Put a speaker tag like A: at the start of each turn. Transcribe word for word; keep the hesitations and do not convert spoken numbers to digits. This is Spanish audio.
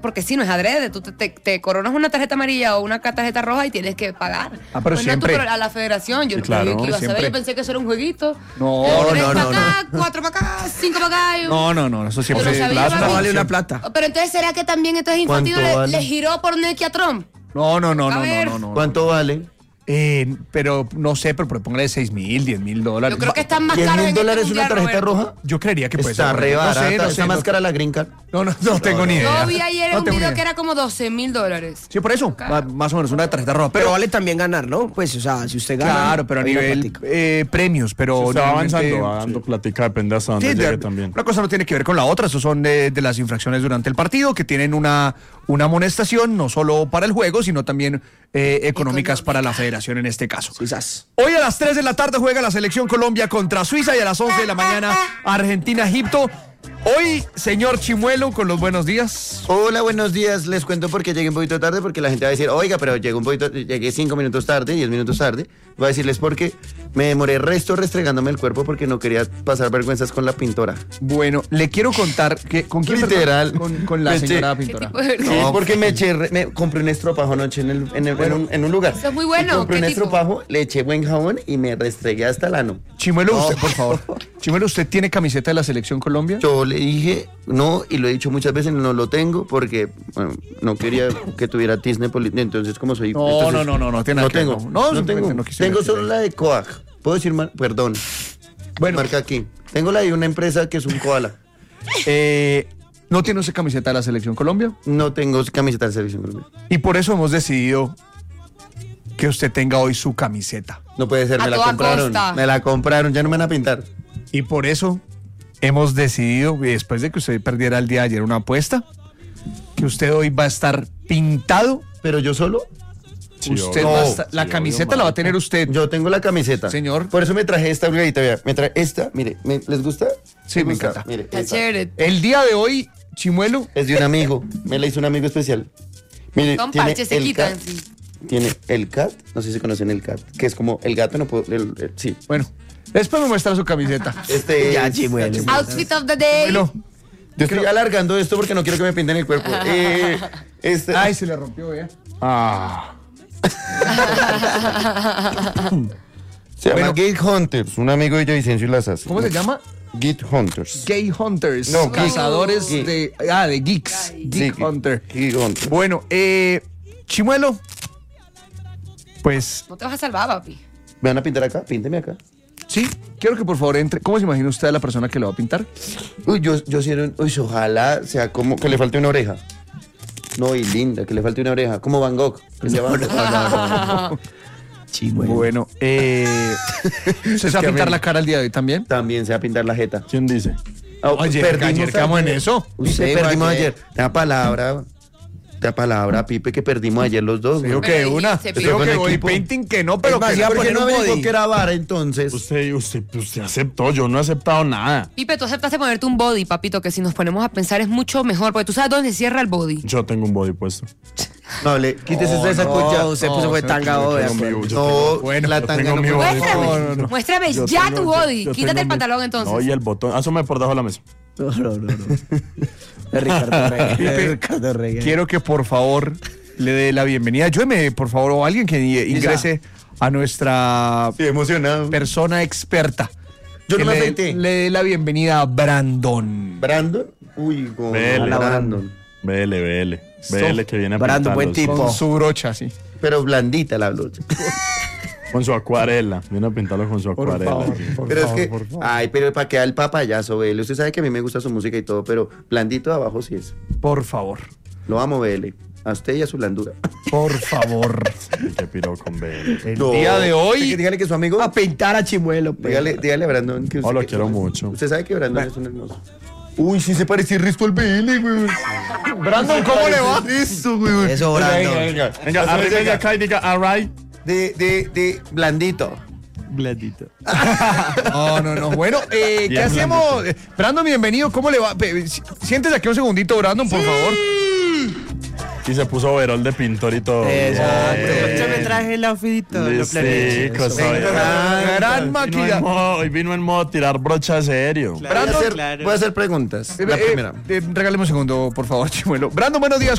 A: porque si no es adrede, tú te, te, te coronas una tarjeta amarilla o una tarjeta roja y tienes que pagar.
B: Ah, pero
A: pues
B: siempre.
A: No, tú, a la federación, yo
C: Claro,
A: no sabía que iba a saber,
B: siempre.
A: yo pensé que eso era un jueguito.
B: No,
A: Eh, tres
B: no,
A: para
B: no,
A: acá, cuatro para acá, cinco para acá. y-
B: No, no, no, eso siempre
A: Yo no
B: es
A: sabía,
B: plata.
A: papi.
D: No vale una plata.
A: Pero entonces, ¿será que también entonces Infantino
E: ¿Cuánto
A: le,
E: vale?
A: le giró por Nequi a Trump?
B: No, no, no,
A: A
B: no, no,
A: ver.
B: no, no.
E: ¿Cuánto vale?
B: Eh, pero no sé, pero póngale seis mil, diez mil dólares.
A: Yo creo que están más
E: ¿diez
A: caros
E: mil
A: en este
E: dólares una
A: mundial,
E: tarjeta
A: Roberto.
E: roja?
B: Yo creería que puede
E: Está
B: ser.
E: re
B: No
E: barata,
B: sé, no sé,
E: está
B: no-
E: más cara la green card.
B: No, no, no tengo ni idea.
A: Yo vi ayer
B: No
A: un
B: tengo ni
A: video
B: idea.
A: que era como doce mil dólares.
B: Sí, por eso,
A: Claro.
B: va- más o menos una tarjeta roja.
D: Pero
B: Pero,
D: vale también ganar, ¿no? Pues, o sea, si usted gana.
B: claro, pero a
D: hay una
B: nivel
D: platica.
B: eh, premios, pero
C: Se va
B: normalmente-
C: avanzando, va dando platica, depende hasta dónde
B: Sí,
C: llegue
B: de-
C: también.
B: Una cosa no tiene que ver con la otra, eso son de, de las infracciones durante el partido, que tienen una, una amonestación, no solo para el juego, sino también eh, económicas para la federación en este caso.
D: Quizás.
B: Hoy a las tres de la tarde juega la selección Colombia contra Suiza y a las once de la mañana Argentina-Egipto. Hoy, señor Chimuelo, con los buenos días.
E: Hola, buenos días. Les cuento porque llegué un poquito tarde, porque la gente va a decir, oiga, pero llegué un poquito, llegué cinco minutos tarde, diez minutos tarde. Voy a decirles porque me demoré resto restregándome el cuerpo porque no quería pasar vergüenzas con la pintora.
B: Bueno, le quiero contar que con quién
E: Literal.
B: Con, con la
E: Me
B: señora
E: eché-
A: ¿Qué
B: pintora.
A: tipo de
E: Sí, porque me eché, re- me compré un estropajo anoche en, el, en, el- en un, en un lugar.
A: Eso es muy bueno.
E: Y compré
A: ¿Qué
E: un
A: tipo?
E: estropajo, le eché buen jabón y me restregué hasta el ano.
B: Chimuelo,
E: No.
B: usted, por favor. Chimuelo, ¿usted tiene camiseta de la selección Colombia?
E: Yo le dije no, y lo he dicho muchas veces, no lo tengo porque bueno, no quería que tuviera tisne político. Entonces, como soy.
B: No,
E: entonces,
B: no, no, no, no tiene nada
E: No
B: que ver,
E: tengo.
B: no.
E: No,
B: No,
E: no
B: simplemente
E: tengo.
B: no quisiera
E: tengo
B: decir
E: solo la de Coag. ¿Puedo decir mal? Perdón.
B: Bueno.
E: Marca aquí. Tengo la de una empresa que es un koala.
B: Eh, ¿No tiene usted camiseta de la selección Colombia?
E: No tengo camiseta de selección colombiana.
B: Y por eso hemos decidido que usted tenga hoy su camiseta.
E: No puede ser,
A: A
E: me la
A: toda
E: compraron.
A: costa.
E: Me la compraron, ya no me van a pintar.
B: Y por eso hemos decidido, y después de que usted perdiera el día de ayer una apuesta, que usted hoy va a estar pintado.
E: Pero yo solo,
C: Sí,
B: Usted
C: obvio.
B: va a estar- la
C: Sí,
B: camiseta
C: obvio,
B: la va a
C: marica.
B: tener usted.
E: yo tengo la camiseta.
B: Señor.
E: Por eso me traje esta brigadita, vea. Me traje esta, mire, ¿me- ¿les gusta?
B: Sí, me
E: gusta?
B: encanta.
E: Mire,
A: Está
E: esta.
A: chévere.
B: El día de hoy, Chimuelo,
E: Es de un amigo. Me la hizo un amigo especial. Mire,
A: Son
E: tiene
A: parches, se
E: el
A: quitan.
E: cat,
A: Sí.
E: Tiene el cat, no sé si conocen el cat, que es como el gato, no puedo. el- el- sí.
B: bueno, después me muestra su camiseta.
E: Este
D: Ya,
E: es-
D: Chimuelo.
A: Outfit of the day.
B: Bueno,
E: Yo estoy alargando esto porque no quiero que me pinten el cuerpo. Eh, este,
B: ay, se le rompió, ya.
C: Ah,
E: se llama
B: bueno.
E: Gate Hunters, un amigo de Vicencio y Lazas.
B: ¿Cómo se llama?
E: Gate Hunters.
B: Gay Hunters.
E: No, geek.
B: Cazadores
E: Geek.
B: de. Ah, de geeks. Geek
E: Sí,
B: Hunter.
E: Gate Hunters.
B: Bueno, eh. Chimuelo. Pues
A: No te vas a salvar, papi.
E: ¿Me van a pintar acá? Pínteme acá.
B: sí, quiero que por favor entre. ¿Cómo se imagina usted a la persona que lo va a pintar?
E: Uy, yo, yo sí era un- uy, ojalá sea como que le falte una oreja. No, y linda, que le falte una oreja. Como Van Gogh. Que sea Van Gogh.
D: Chimuelo.
B: Bueno, eh. ¿Usted se va a
E: que a
B: pintar
E: mí-
B: la cara el día de hoy también?
E: También se va a pintar la jeta.
C: ¿quién dice?
E: Ah,
B: Oye, ayer quedamos en eso.
E: Usted perdimos ayer. Te da palabra. Te da palabra, Pipe, que perdimos ayer los dos.
B: Digo
E: güey.
B: que
A: Pero
B: una.
A: dijiste,
B: Digo
E: Pipe.
B: que body painting que no, pero
D: Es más,
B: que
D: iba a
E: ¿Por qué
D: poner
E: no
D: un
E: me dijo
D: body.
E: que era vara entonces?
C: Usted, usted, usted aceptó, yo no he aceptado nada.
A: Pipe, tú aceptaste ponerte un body, papito, que si nos ponemos a pensar es mucho mejor, porque tú sabes dónde cierra el body.
C: Yo tengo un body puesto.
E: No, le, quítese
B: No,
E: usted esa
B: no,
E: cucha.
D: No, usted
B: No,
D: puso fue
B: se-
D: tanga
C: yo
D: hoy.
C: tengo mi-
D: acuérdate.
C: yo
E: No,
C: tengo-
E: bueno, la
C: yo
E: tanga
C: tengo
E: no
C: mi
E: puede-
C: body.
A: Muéstrame,
B: no, no, no.
A: muéstrame
C: Yo
A: ya
C: tengo-
A: tu
C: yo-
A: body.
C: yo
A: Quítate
C: tengo
A: el
C: mi-
A: pantalón entonces.
C: No, y el botón. Asome por debajo de la mesa.
D: No, no, no, no. Es Ricardo Reyes. Es Ricardo Reyes.
B: Quiero que por favor le dé la bienvenida. Ayúdeme, por favor, o alguien que ingrese a nuestra
E: Sí, emocionado.
B: persona experta.
E: Yo
B: Que
E: no me
B: le,
E: afeité.
B: le dé la bienvenida a Brandon.
E: Brandon. Uy, como
C: Vele.
E: Brandon.
C: Vele, vele. Vele que viene a
D: Brandon, buen
C: pintarlos.
D: tipo.
B: Con su brocha, sí.
E: Pero blandita la blusa.
C: Con su acuarela. Viene a pintarlos con su
B: Por
C: acuarela.
B: favor,
C: sí.
B: por
E: Pero
B: favor,
E: es que,
B: por favor.
E: ay, pero para que el papayazo, Vele. Usted sabe que a mí me gusta su música y todo, pero blandito de abajo sí es.
B: Por favor.
E: Lo amo, Vele. A usted y a su blandura.
B: Por favor.
C: Y que piró con Vele.
B: El día de hoy.
E: Dígale que su amigo.
D: A pintar a Chimuelo. pues.
E: Dígale, dígale a Brandon que usted.
C: Oh, lo
E: que-
C: quiero mucho.
E: Usted sabe que Brandon es un hermoso. Uy, sí se parece el resto al Vele, güey.
B: Brandon, ¿cómo le va?
E: Eso, güey.
D: Eso,
C: Venga,
D: Brandon.
C: venga, venga. Venga, arriba de acá y diga, alright.
E: De, de, de blandito.
C: Blandito.
B: No, no, no. Bueno, eh, ¿qué
C: Bien,
B: hacemos? Eh, Brandon, bienvenido. ¿Cómo le va? Pe- si- Siéntese aquí un segundito, Brandon, por favor.
C: Y se puso overol de pintor y todo.
D: Exacto.
C: Bien.
D: Yo me traje el outfit y todo, lo planeé.
C: Listo,
D: Eso.
C: sabe.
B: Gran, gran
C: Vino en
B: maquilla.
C: modo- Hoy vino en modo tirar brocha serio.
D: Claro,
E: Voy a hacer,
D: claro.
E: voy a hacer preguntas.
B: Eh,
E: La
B: eh,
E: primera.
B: eh, regáleme un segundo, por favor, Chimuelo. Brandon, buenos días.